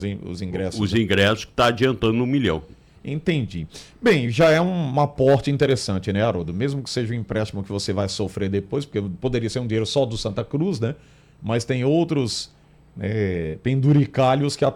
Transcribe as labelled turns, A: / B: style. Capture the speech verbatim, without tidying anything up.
A: os ingressos.
B: Os ingressos que está adiantando um milhão.
A: Entendi. Bem, já é um aporte interessante, né, Haroldo? Mesmo que seja um empréstimo que você vai sofrer depois, porque poderia ser um dinheiro só do Santa Cruz, né? Mas tem outros é, penduricalhos que